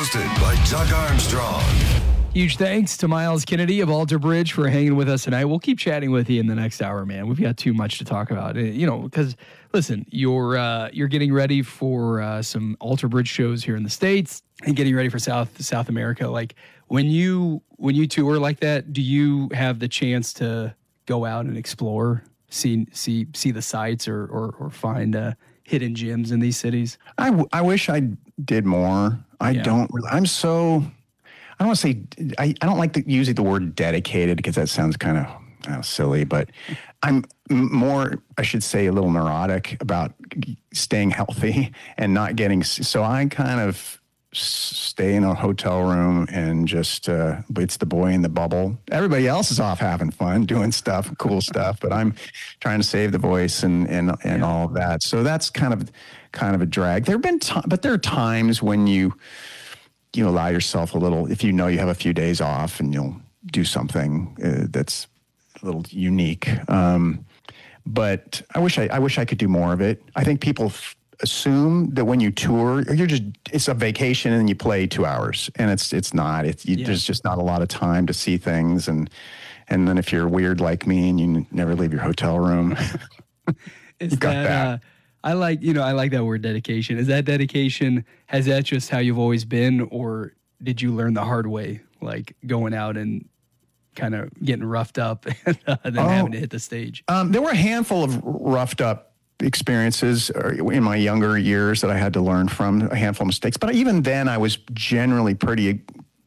Hosted by Doug Armstrong. Huge thanks to Miles Kennedy of Alter Bridge for hanging with us tonight. We'll keep chatting with you in the next hour, man. We've got too much to talk about. Because listen, you're getting ready for some Alter Bridge shows here in the States and getting ready for South America. Like when you tour like that, do you have the chance to go out and explore, see the sights or find hidden gems in these cities? I wish I did more. I don't want to say, I don't like using the word dedicated because that sounds kind of silly, but I'm more, I should say, a little neurotic about staying healthy and not getting, so I kind of stay in a hotel room and just, it's the boy in the bubble. Everybody else is off having fun, doing stuff, cool stuff, but I'm trying to save the voice and all of that. So that's kind of a drag. But there are times when you allow yourself a little, if you know you have a few days off and you'll do something that's a little unique. But I wish I could do more of it. I think people assume that when you tour, it's a vacation and you play 2 hours, and it's not. There's just not a lot of time to see things, and then if you're weird like me and you never leave your hotel room, you got that. I like that word dedication. Is that dedication, has that just how you've always been, or did you learn the hard way, like going out and kind of getting roughed up and then having to hit the stage? There were a handful of roughed up experiences in my younger years that I had to learn from, a handful of mistakes. But even then, I was generally pretty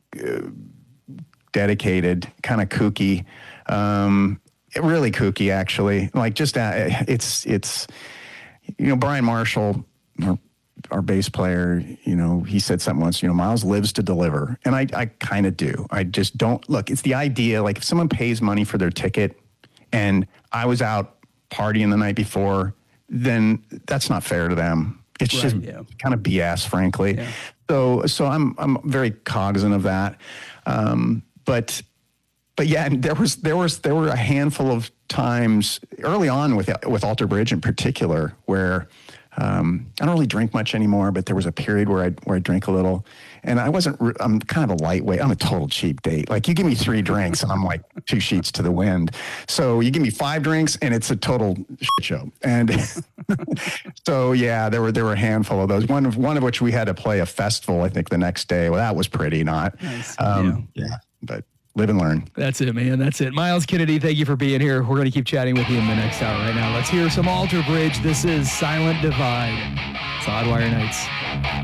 dedicated, kind of kooky, really kooky, actually. Like just it's. Brian Marshall, our bass player, he said something once, Miles lives to deliver. And I kind of do. I just don't, look, it's the idea, like if someone pays money for their ticket and I was out partying the night before, then that's not fair to them. It's kind of BS, frankly. Yeah. So I'm very cognizant of that. But yeah, and there were a handful of times early on with Alter Bridge in particular where I don't really drink much anymore, but there was a period where I drank a little, and I'm kind of a lightweight. I'm a total cheap date. Like you give me 3 drinks and I'm like 2 sheets to the wind. So you give me 5 drinks and it's a total shit show. And so yeah, there were a handful of those. One of which we had to play a festival, I think, the next day. Well, that was pretty not. Nice. But live and learn. That's it, man. That's it. Miles Kennedy, thank you for being here. We're going to keep chatting with you in the next hour. Right now, let's hear some Alter Bridge. This is Silent Divide. It's Oddwire Nights.